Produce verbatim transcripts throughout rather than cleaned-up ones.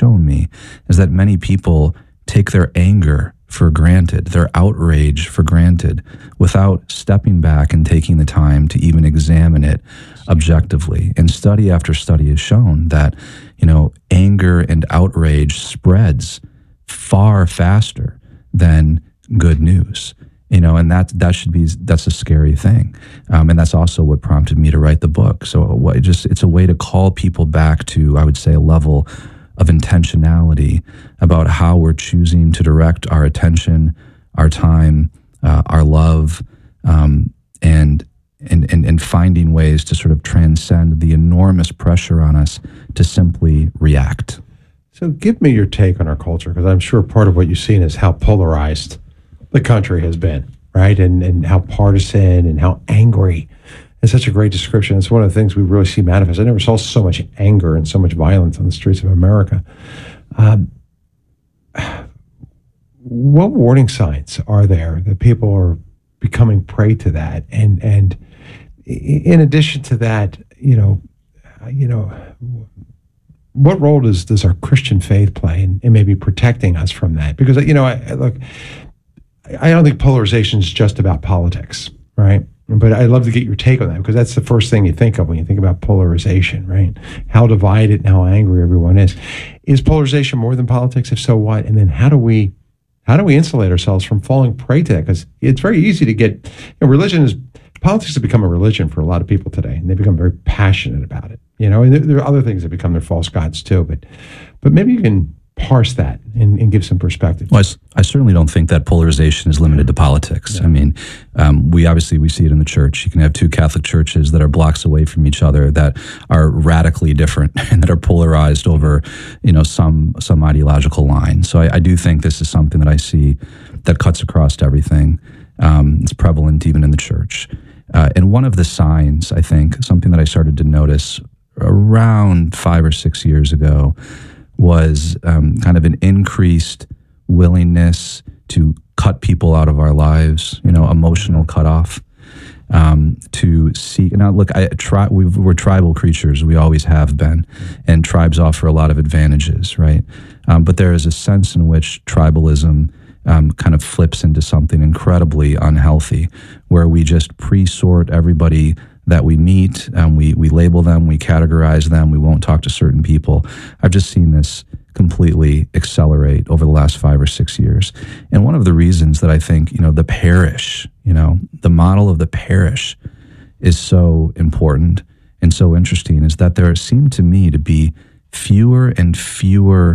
shown me is that many people take their anger for granted, their outrage for granted, without stepping back and taking the time to even examine it objectively. And study after study has shown that, you know, anger and outrage spreads far faster than good news. You know, and that that should be that's a scary thing, um, and that's also what prompted me to write the book. So, what, it just it's a way to call people back to, I would say, a level of intentionality about how we're choosing to direct our attention, our time, uh, our love, um, and, and and and finding ways to sort of transcend the enormous pressure on us to simply react. So, give me your take on our culture, because I'm sure part of what you've seen is how polarized the country has been, right? And and how partisan and how angry. It's such a great description. It's one of the things we really see manifest. I never saw so much anger and so much violence on the streets of America. Um, what warning signs are there that people are becoming prey to that? And and in addition to that, you know, you know, what role does does our Christian faith play in, in maybe protecting us from that? Because, you know, I, I look. I don't think polarization is just about politics, right? But I'd love to get your take on that, because that's the first thing you think of when you think about polarization, right? How divided and how angry everyone is. Is polarization more than politics? If so, what? And then how do we how do we insulate ourselves from falling prey to that? Because it's very easy to get, you know, religion is, politics has become a religion for a lot of people today, and they become very passionate about it, you know, and there, there are other things that become their false gods too. But but maybe you can parse that and, and give some perspective. Well, I, I certainly don't think that polarization is limited to politics. Yeah. I mean, um, we obviously, we see it in the church. You can have two Catholic churches that are blocks away from each other that are radically different and that are polarized over, you know, some some ideological line. So I, I do think this is something that I see that cuts across everything. Um, it's prevalent even in the church. Uh, and one of the signs, I think, something that I started to notice around five or six years ago, was um, kind of an increased willingness to cut people out of our lives, you know, emotional cutoff, um, to seek. Now, look, I, tri- we've, we're tribal creatures. We always have been, and tribes offer a lot of advantages, right? Um, but there is a sense in which tribalism um, kind of flips into something incredibly unhealthy, where we just pre-sort everybody that we meet, um, we we label them, we categorize them, we won't talk to certain people. I've just seen this completely accelerate over the last five or six years. And one of the reasons that I think, you know, the parish, you know, the model of the parish is so important and so interesting is that there seem to me to be fewer and fewer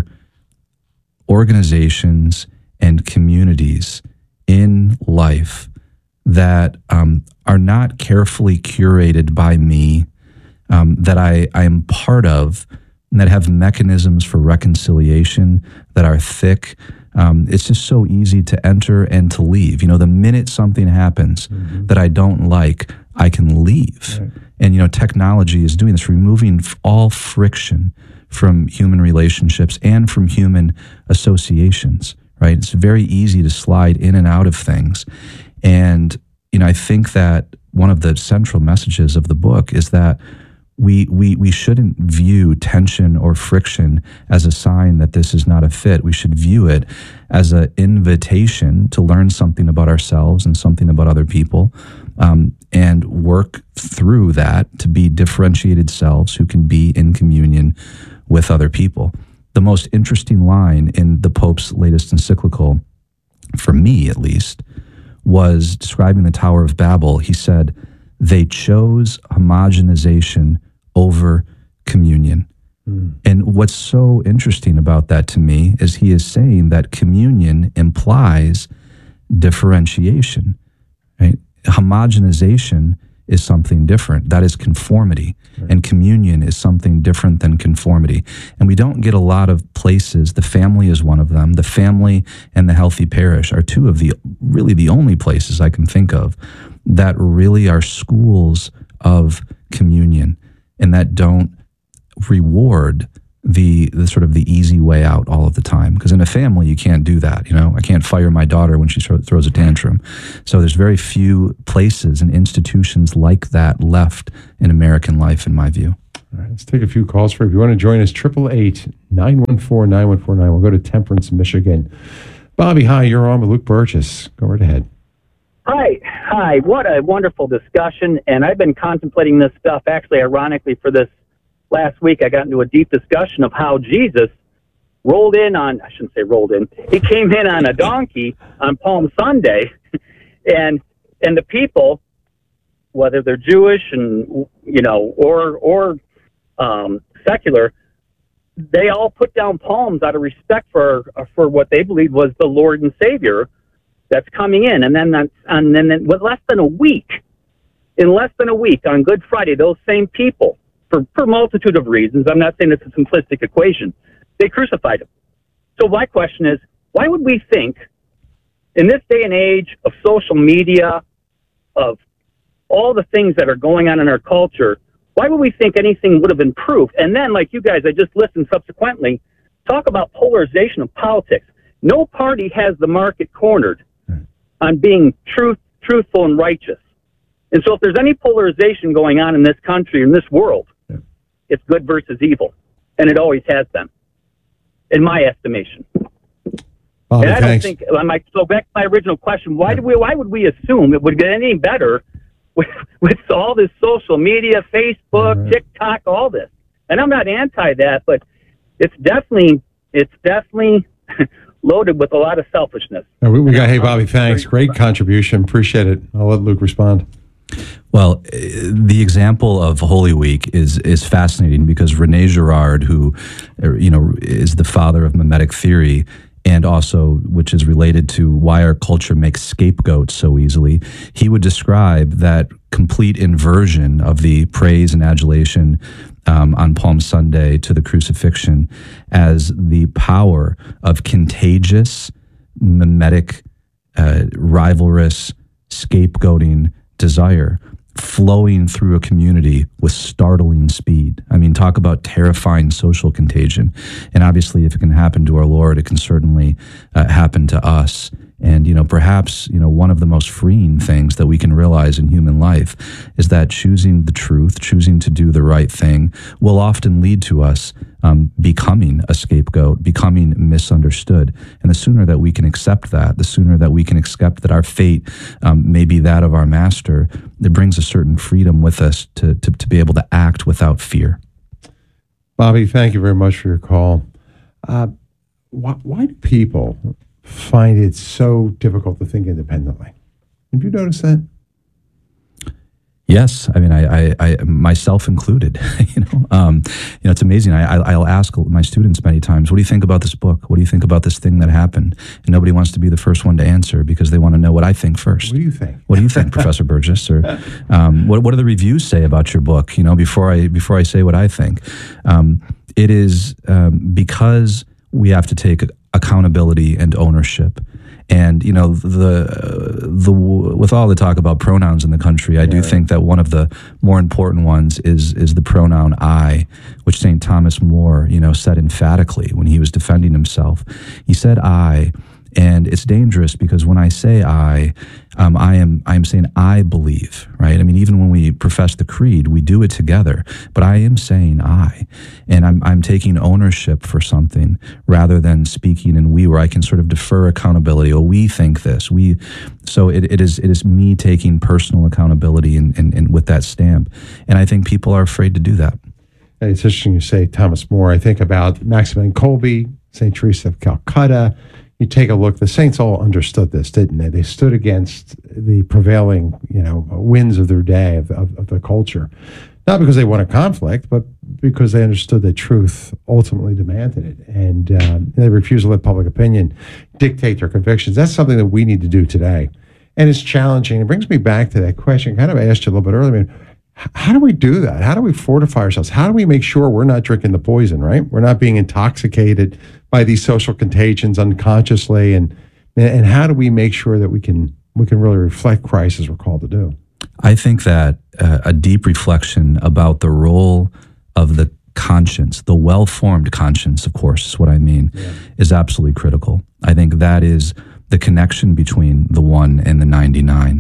organizations and communities in life that um, are not carefully curated by me, um, that I, I am part of, and that have mechanisms for reconciliation that are thick. Um, it's just so easy to enter and to leave. You know, the minute something happens mm-hmm. that I don't like, I can leave. Right. And, you know, technology is doing this, removing all friction from human relationships and from human associations, right? It's very easy to slide in and out of things. And, you know, I think that one of the central messages of the book is that we we we shouldn't view tension or friction as a sign that this is not a fit. We should view it as an invitation to learn something about ourselves and something about other people, um, and work through that to be differentiated selves who can be in communion with other people. The most interesting line in the Pope's latest encyclical, for me at least, was describing the Tower of Babel. He said, they chose homogenization over communion. Mm. And what's so interesting about that to me is he is saying that communion implies differentiation, right? Homogenization is something different. That is conformity. Right. And communion is something different than conformity. And we don't get a lot of places. The family is one of them. The family and the healthy parish are two of the, really the only places I can think of that really are schools of communion and that don't reward the the sort of the easy way out all of the time. Because in a family, you can't do that. You know, I can't fire my daughter when she throws a tantrum. So there's very few places and institutions like that left in American life, in my view. All right, let's take a few calls for you. If you want to join us, triple eight, nine one four, nine one four nine. We'll go to Temperance, Michigan. Bobby, hi, you're on with Luke Burgess. Go right ahead. Hi. Hi. What a wonderful discussion. And I've been contemplating this stuff. Actually, ironically, for this last week, I got into a deep discussion of how Jesus rolled in on, I shouldn't say rolled in, he came in on a donkey on Palm Sunday. and and the people, whether they're Jewish and, you know, or, or um, secular, they all put down palms out of respect for for what they believed was the Lord and Savior that's coming in. And then that's, and then with less than a week, in less than a week on Good Friday, those same people, for, for a multitude of reasons, I'm not saying it's a simplistic equation, they crucified him. So my question is, why would we think, in this day and age of social media, of all the things that are going on in our culture, why would we think anything would have improved? And then, like you guys, I just listened subsequently, talk about polarization of politics. No party has the market cornered on being truth, truthful and righteous. And so if there's any polarization going on in this country, in this world, yeah. it's good versus evil. And it always has been, in my estimation. Oh, and I thanks. don't think, I might go back to my original question, why, yeah. do we, why would we assume it would get any better with, with all this social media, Facebook, right. TikTok, all this? And I'm not anti that, but it's definitely, it's definitely loaded with a lot of selfishness. Yeah, we, we got, hey, Bobby, thanks. Great contribution. Appreciate it. I'll let Luke respond. Well, the example of Holy Week is is fascinating because René Girard, who, you know, is the father of mimetic theory, and also which is related to why our culture makes scapegoats so easily, he would describe that complete inversion of the praise and adulation um, on Palm Sunday to the crucifixion as the power of contagious, mimetic, uh, rivalrous, scapegoating desire flowing through a community with startling speed. I mean, talk about terrifying social contagion. And obviously, if it can happen to our Lord, it can certainly uh, happen to us. And, you know, perhaps, you know, one of the most freeing things that we can realize in human life is that choosing the truth, choosing to do the right thing will often lead to us um, becoming a scapegoat, becoming misunderstood. And the sooner that we can accept that, the sooner that we can accept that our fate um, may be that of our master, it brings a certain freedom with us to, to, to be able to act without fear. Bobby, thank you very much for your call. Uh, why, why do people find it so difficult to think independently? Have you noticed that? Yes, I mean, I, I, I myself included. you know, um, you know, it's amazing. I, I, I'll ask my students many times, "What do you think about this book? What do you think about this thing that happened?" And nobody wants to be the first one to answer because they want to know what I think first. What do you think? What do you think, Professor Burgess? Or um, what what do the reviews say about your book? You know, before I before I say what I think, um, it is um, because we have to take accountability and ownership. And, you know, the the with all the talk about pronouns in the country, I yeah, do right. think that one of the more important ones is is the pronoun I, which Saint Thomas More, you know, said emphatically when he was defending himself. He said I, and it's dangerous because when I say I, um, I am I am saying I believe, right? I mean, even when we profess the creed, we do it together, but I am saying I, and I'm I'm taking ownership for something rather than speaking in we, where I can sort of defer accountability. Oh, we think this, we, so it, it is it is me taking personal accountability and, and, and with that stamp, and I think people are afraid to do that. And it's interesting you say Thomas More. I think about Maximilian Kolbe, Saint Teresa of Calcutta. You take a look, the saints all understood this, didn't they? They stood against the prevailing, you know, winds of their day, of, of, of the culture. Not because they wanted conflict, but because they understood that truth ultimately demanded it. And um, they refused to let public opinion dictate their convictions. That's something that we need to do today. And it's challenging. It brings me back to that question, kind of I asked you a little bit earlier. I mean, how do we do that? How do we fortify ourselves? How do we make sure we're not drinking the poison, right? We're not being intoxicated by these social contagions unconsciously, and and how do we make sure that we can we can really reflect Christ as we're called to do? I think that uh, a deep reflection about the role of the conscience, the well-formed conscience, of course, is what I mean, yeah. is absolutely critical. I think that is the connection between the one and the ninety-nine.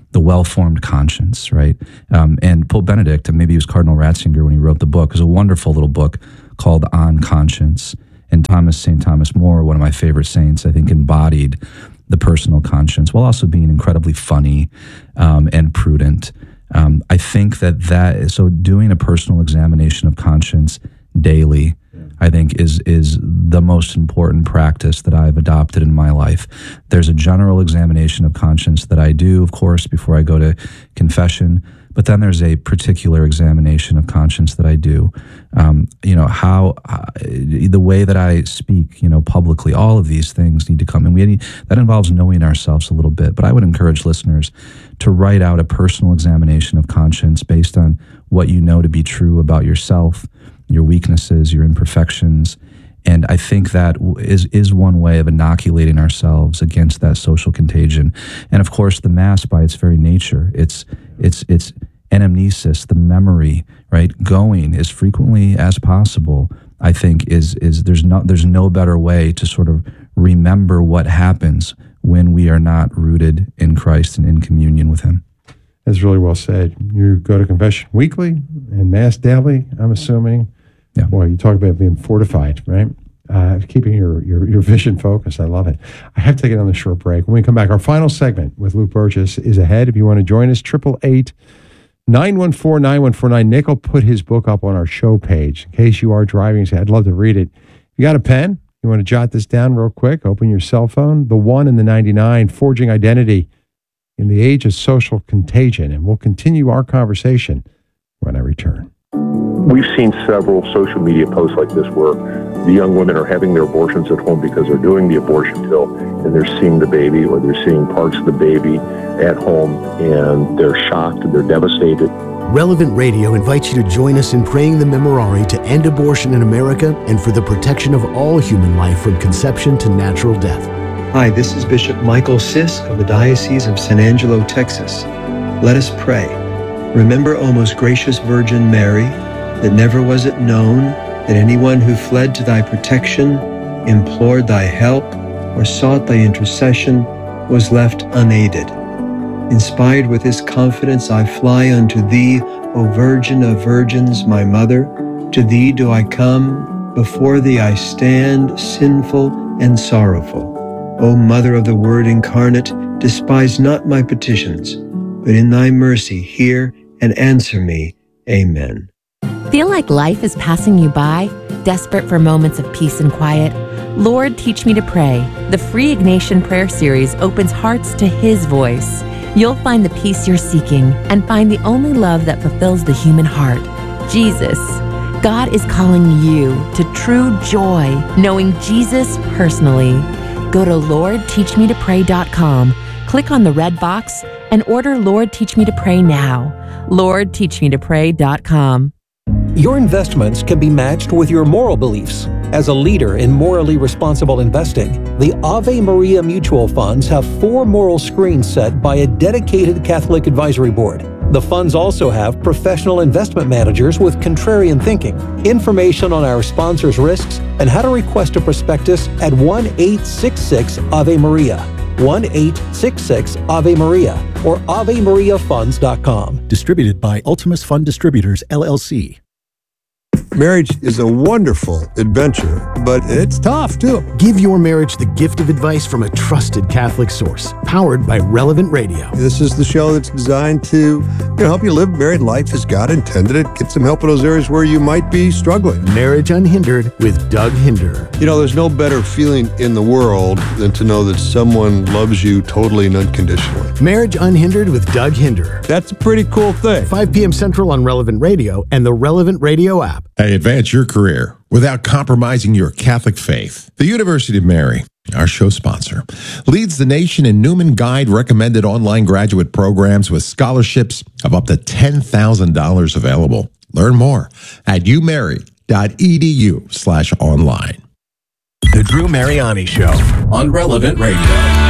the well-formed conscience, right? Um, and Pope Benedict, and maybe he was Cardinal Ratzinger when he wrote the book, is a wonderful little book called On Conscience. And Thomas, Saint Thomas More, one of my favorite saints, I think embodied the personal conscience while also being incredibly funny um, and prudent. Um, I think that that, so doing a personal examination of conscience daily, I think is is the most important practice that I've adopted in my life. There's a general examination of conscience that I do, of course, before I go to confession, but then there's a particular examination of conscience that I do. Um, you know, how, uh, the way that I speak, you know, publicly, all of these things need to come. And we need, that involves knowing ourselves a little bit. But I would encourage listeners to write out a personal examination of conscience based on what you know to be true about yourself, your weaknesses, your imperfections. And I think that is is one way of inoculating ourselves against that social contagion. And of course, the Mass, by its very nature, it's it's it's anamnesis, the memory, right? Going as frequently as possible, I think, is is there's no there's no better way to sort of remember what happens when we are not rooted in Christ and in communion with Him. That's really well said. You go to confession weekly and Mass daily, I'm assuming. Yeah. Boy, you talk about being fortified, right? Uh, keeping your, your your vision focused. I love it. I have to take it on a short break. When we come back, our final segment with Luke Burgis is ahead. If you want to join us, triple eight, nine one four, nine one four nine. Nick will put his book up on our show page. In case you are driving, say, I'd love to read it. You got a pen? You want to jot this down real quick? Open your cell phone. The one and the ninety-nine, Forging Identity in the Age of Social Contagion. And we'll continue our conversation when I return. We've seen several social media posts like this where the young women are having their abortions at home because they're doing the abortion pill and they're seeing the baby or they're seeing parts of the baby at home and they're shocked and they're devastated. Relevant Radio invites you to join us in praying the Memorare to end abortion in America and for the protection of all human life from conception to natural death. Hi, this is Bishop Michael Sisk of the Diocese of San Angelo, Texas. Let us pray. Remember, O most gracious Virgin Mary, that never was it known that anyone who fled to thy protection, implored thy help, or sought thy intercession was left unaided. Inspired with this confidence, I fly unto thee, O Virgin of Virgins, my Mother. To thee do I come, before thee I stand, sinful and sorrowful. O Mother of the Word incarnate, despise not my petitions, but in thy mercy hear and answer me. Amen. Feel like life is passing you by? Desperate for moments of peace and quiet? Lord, Teach Me to Pray. The free Ignatian Prayer Series opens hearts to His voice. You'll find the peace you're seeking and find the only love that fulfills the human heart, Jesus. God is calling you to true joy, knowing Jesus personally. Go to lord teach me to pray dot com, click on the red box, and order Lord Teach Me to Pray now. lord teach me to pray dot com. Your investments can be matched with your moral beliefs. As a leader in morally responsible investing, the Ave Maria Mutual Funds have four moral screens set by a dedicated Catholic advisory board. The funds also have professional investment managers with contrarian thinking. Information on our sponsors' risks and how to request a prospectus at one eight six six Ave Maria, one eight six six Ave Maria, or ave maria funds dot com. Distributed by Ultimus Fund Distributors, L L C. Marriage is a wonderful adventure, but it's tough too. Give your marriage the gift of advice from a trusted Catholic source, powered by Relevant Radio. This is the show that's designed to you know, help you live married life as God intended it, get some help in those areas where you might be struggling. Marriage Unhindered with Doug Hinder. You know, there's no better feeling in the world than to know that someone loves you totally and unconditionally. Marriage Unhindered with Doug Hinder. That's a pretty cool thing. five p.m. Central on Relevant Radio and the Relevant Radio app. Hey, advance your career without compromising your Catholic faith. The University of Mary, our show sponsor, leads the nation in Newman Guide recommended online graduate programs with scholarships of up to ten thousand dollars available. Learn more at umary.edu slash online. The Drew Mariani Show on Relevant Radio.